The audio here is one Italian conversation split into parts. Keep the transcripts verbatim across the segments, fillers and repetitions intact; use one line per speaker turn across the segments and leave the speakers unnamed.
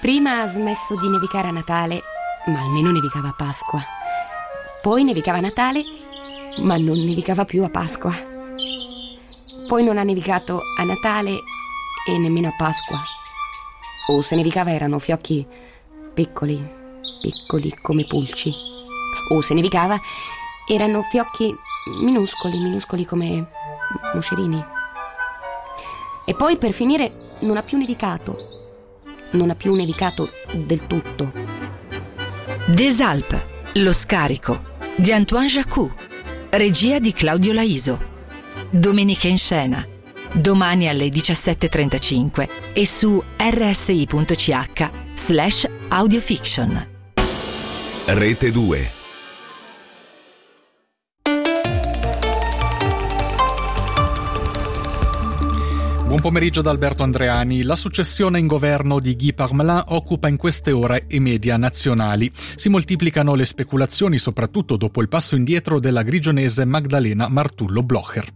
Prima ha smesso di nevicare a Natale, ma almeno nevicava a Pasqua. Poi nevicava a Natale, ma non nevicava più a Pasqua. Poi non ha nevicato a Natale e nemmeno a Pasqua. O se nevicava erano fiocchi piccoli, piccoli come pulci. O se nevicava erano fiocchi minuscoli, minuscoli come moscerini. E poi per finire non ha più nevicato. Non ha più nevicato del tutto.
Des Alpes, lo scarico di Antoine Jacou, regia di Claudio Laiso. Domenica in scena, domani alle diciassette e trentacinque e su rsi.ch slash audiofiction.
Rete due.
Buon pomeriggio da Alberto Andreani. La successione in governo di Guy Parmelin occupa in queste ore i media nazionali. Si moltiplicano le speculazioni, soprattutto dopo il passo indietro della grigionese Magdalena Martullo-Blocher.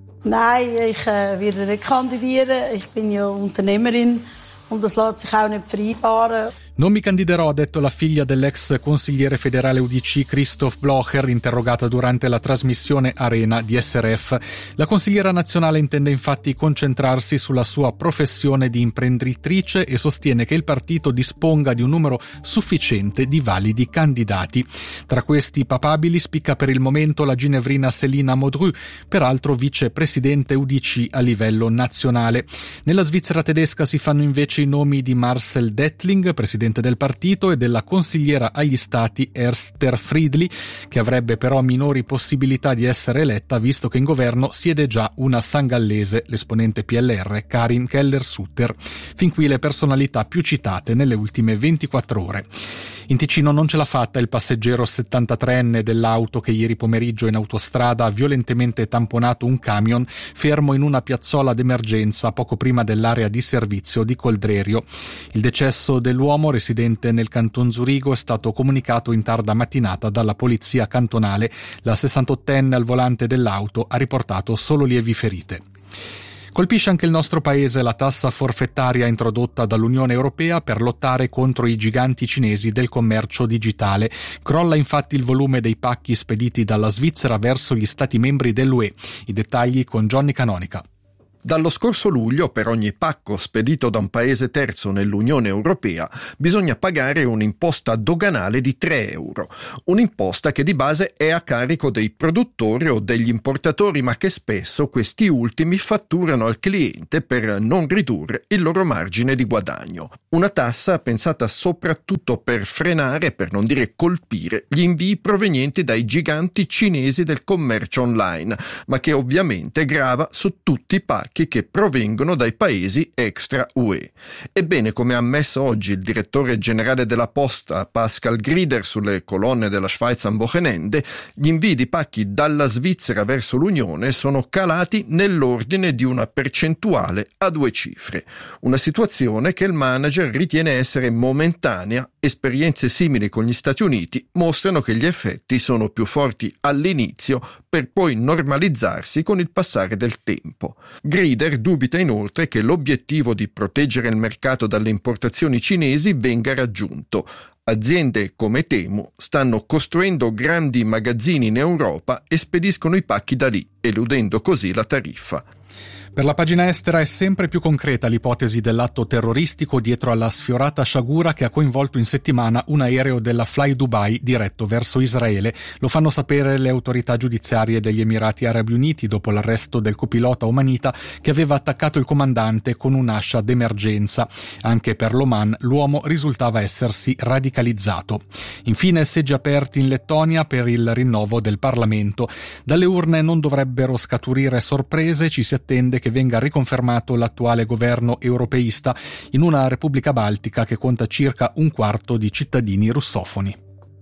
Nein, ich äh, werde nicht kandidieren. Ich bin ja Unternehmerin und das lässt sich auch nicht vereinbaren.
Non mi candiderò, ha detto la figlia dell'ex consigliere federale U D C Christoph Blocher, interrogata durante la trasmissione Arena di S R F. La consigliera nazionale intende infatti concentrarsi sulla sua professione di imprenditrice e sostiene che il partito disponga di un numero sufficiente di validi candidati. Tra questi papabili spicca per il momento la ginevrina Céline Modru, peraltro vicepresidente U D C a livello nazionale. Nella Svizzera tedesca si fanno invece i nomi di Marcel Dettling, presidente del partito, e della consigliera agli stati Esther Friedli, che avrebbe però minori possibilità di essere eletta visto che in governo siede già una sangallese, l'esponente P L R Karin Keller-Sutter. Fin qui le personalità più citate nelle ultime ventiquattro ore. In Ticino non ce l'ha fatta il passeggero settantatreenne dell'auto che ieri pomeriggio in autostrada ha violentemente tamponato un camion fermo in una piazzola d'emergenza poco prima dell'area di servizio di Coldrerio. Il decesso dell'uomo, residente nel canton Zurigo, è stato comunicato in tarda mattinata dalla polizia cantonale. La sessantottenne al volante dell'auto ha riportato solo lievi ferite. Colpisce anche il nostro paese la tassa forfettaria introdotta dall'Unione Europea per lottare contro i giganti cinesi del commercio digitale. Crolla infatti il volume dei pacchi spediti dalla Svizzera verso gli Stati membri dell'U E. I dettagli con Johnny Canonica.
Dallo scorso luglio, per ogni pacco spedito da un paese terzo nell'Unione Europea, bisogna pagare un'imposta doganale di tre euro. Un'imposta che di base è a carico dei produttori o degli importatori, ma che spesso questi ultimi fatturano al cliente per non ridurre il loro margine di guadagno. Una tassa pensata soprattutto per frenare, per non dire colpire, gli invii provenienti dai giganti cinesi del commercio online, ma che ovviamente grava su tutti i pacchi che provengono dai paesi extra U E. Ebbene, come ha ammesso oggi il direttore generale della Posta Pascal Grieder sulle colonne della Schweiz am Wochenende, gli invii di pacchi dalla Svizzera verso l'Unione sono calati nell'ordine di una percentuale a due cifre. Una situazione che il manager ritiene essere momentanea. Esperienze simili con gli Stati Uniti mostrano che gli effetti sono più forti all'inizio per poi normalizzarsi con il passare del tempo. Grieder dubita inoltre che l'obiettivo di proteggere il mercato dalle importazioni cinesi venga raggiunto. Aziende come Temu stanno costruendo grandi magazzini in Europa e spediscono i pacchi da lì, eludendo così la tariffa.
Per la pagina estera è sempre più concreta l'ipotesi dell'atto terroristico dietro alla sfiorata sciagura che ha coinvolto in settimana un aereo della Fly Dubai diretto verso Israele. Lo fanno sapere le autorità giudiziarie degli Emirati Arabi Uniti dopo l'arresto del copilota omanita che aveva attaccato il comandante con un'ascia d'emergenza. Anche per l'Oman l'uomo risultava essersi radicalizzato. Infine seggi aperti in Lettonia per il rinnovo del Parlamento. Dalle urne non dovrebbero scaturire sorprese, ci si attende che che venga riconfermato l'attuale governo europeista in una Repubblica Baltica che conta circa un quarto di cittadini russofoni.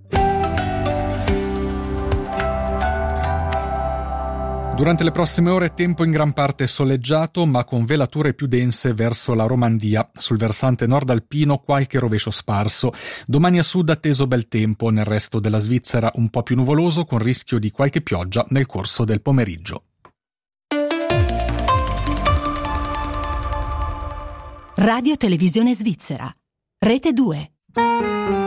Durante le prossime ore tempo in gran parte soleggiato, ma con velature più dense verso la Romandia. Sul versante nord alpino qualche rovescio sparso. Domani a sud atteso bel tempo, nel resto della Svizzera un po' più nuvoloso con rischio di qualche pioggia nel corso del pomeriggio.
Radio Televisione Svizzera.
Rete due.